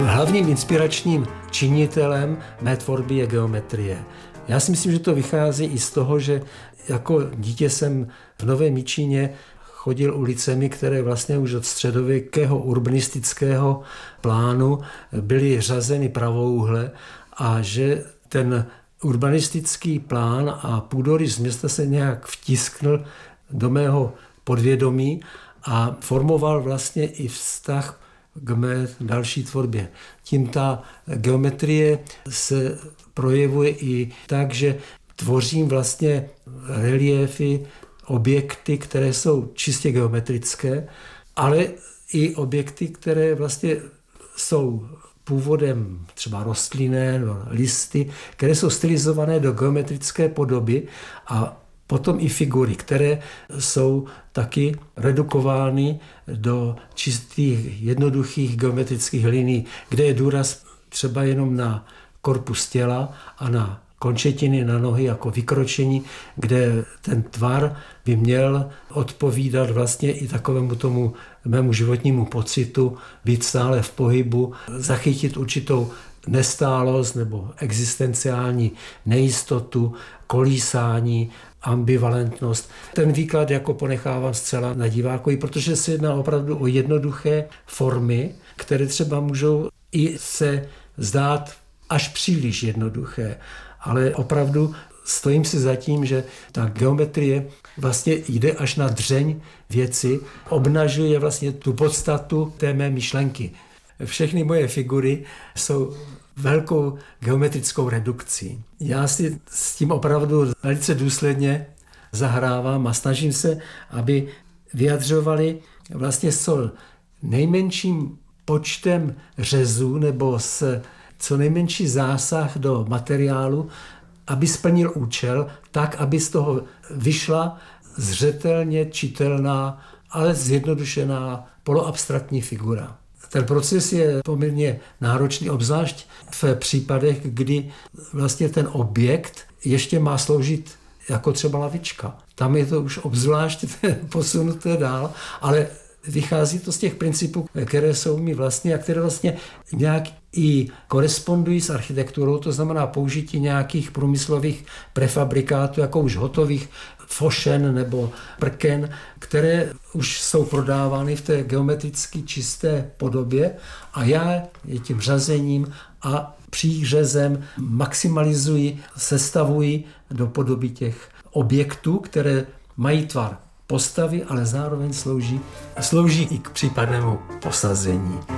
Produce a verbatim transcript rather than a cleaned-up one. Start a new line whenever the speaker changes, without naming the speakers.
Hlavním inspiračním činitelem mé tvorby je geometrie. Já si myslím, že to vychází i z toho, že jako dítě jsem v Novém Jičíně chodil ulicemi, které vlastně už od středověkého urbanistického plánu byly řazeny pravouhle a že ten urbanistický plán a půdorys města se nějak vtisknul do mého podvědomí a formoval vlastně i vztah k mé další tvorbě. Tím ta geometrie se projevuje i tak, že tvořím vlastně reliéfy, objekty, které jsou čistě geometrické, ale i objekty, které vlastně jsou původem třeba rostlinné, listy, které jsou stylizované do geometrické podoby a potom i figury, které jsou taky redukovány do čistých, jednoduchých geometrických linií, kde je důraz třeba jenom na korpus těla a na končetiny, na nohy jako vykročení, kde ten tvar by měl odpovídat vlastně i takovému tomu mému životnímu pocitu, být stále v pohybu, zachytit určitou nestálost nebo existenciální nejistotu, kolísání, ambivalentnost. Ten výklad jako ponechávám zcela na divákovi, protože se jedná opravdu o jednoduché formy, které třeba můžou i se zdát až příliš jednoduché, ale opravdu stojím si za tím, že ta geometrie vlastně jde až na dřeň věci, obnažuje vlastně tu podstatu té mé myšlenky. Všechny moje figury jsou velkou geometrickou redukcí. Já si s tím opravdu velice důsledně zahrávám a snažím se, aby vyjadřovali vlastně s nejmenším počtem řezů nebo s co nejmenší zásah do materiálu, aby splnil účel, tak, aby z toho vyšla zřetelně čitelná, ale zjednodušená poloabstraktní figura. Ten proces je poměrně náročný, obzvlášť v případech, kdy vlastně ten objekt ještě má sloužit jako třeba lavička. Tam je to už obzvlášť posunuté dál, ale vychází to z těch principů, které jsou mi vlastně a které vlastně nějak i korespondují s architekturou, to znamená použití nějakých průmyslových prefabrikátů, jako už hotových fošen nebo prken, které už jsou prodávány v té geometricky čisté podobě a já je tím řazením a přířezem maximalizuji, sestavuji do podoby těch objektů, které mají tvar postavy, ale zároveň slouží, slouží i k případnému posazení.